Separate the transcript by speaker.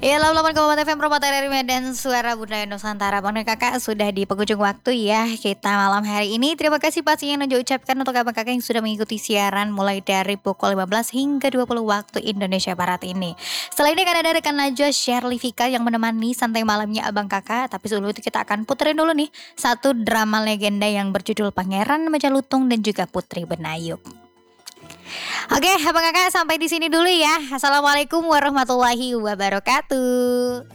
Speaker 1: Ya, 88,4 FM Promoter dari Medan, suara Budaya Nusantara. Bang dan Kakak sudah di penghujung waktu ya kita malam hari ini. Terima kasih pastinya yang ucapkan untuk abang kakak yang sudah mengikuti siaran mulai dari pukul 15 hingga 20 waktu Indonesia Barat ini. Setelah ini akan ada rekan Najwa Shirley Vika yang menemani santai malamnya abang kakak. Tapi sebelum itu kita akan puterin dulu nih satu drama legenda yang berjudul Pangeran Majalutung dan juga Putri Benayuk. Oke, abang kakak sampai di sini dulu ya. Assalamualaikum warahmatullahi wabarakatuh.